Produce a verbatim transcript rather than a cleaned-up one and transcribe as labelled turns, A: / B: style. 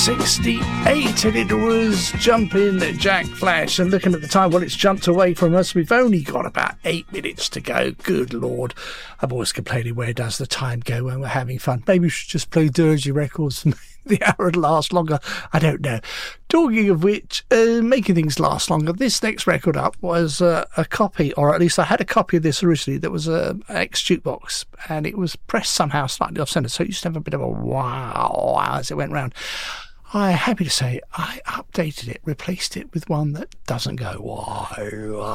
A: sixty-eight, and it was Jumping Jack Flash. And looking at the time, well, it's jumped away from us. We've only got about eight minutes to go. Good Lord. I'm always complaining, where does the time go when we're having fun? Maybe we should just play dirty records and the hour would last longer. I don't know. Talking of which, uh, making things last longer, this next record up was uh, a copy, or at least I had a copy of this originally, that was a ex jukebox, and it was pressed somehow slightly off centre, so it used to have a bit of a wow as it went round. I'm happy to say I updated it, replaced it with one that doesn't go wow.